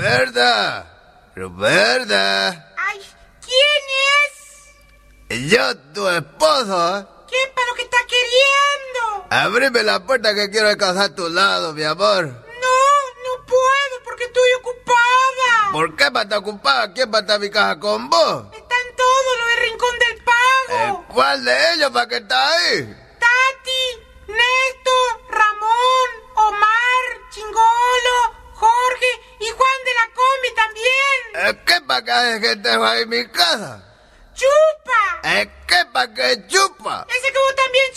Ruperta. Ruperta. Ay, ¿quién es? Yo, tu esposo. ¿Qué para que está queriendo? Abrime la puerta que quiero descansar a tu lado, mi amor. No puedo porque estoy ocupada. ¿Por qué va a estar ocupada? ¿Quién va a estar en mi casa con vos? Están todos los del Rincón del Pago. ¿Cuál de ellos para qué está ahí? Tati, Néstor, Ramón, Omar, Chingolo, Jorge y Juan de la Combi también. ¿Qué para qué hay gente ahí en mi casa? ¡Chupa! ¿Qué para qué chupa? Ese que vos también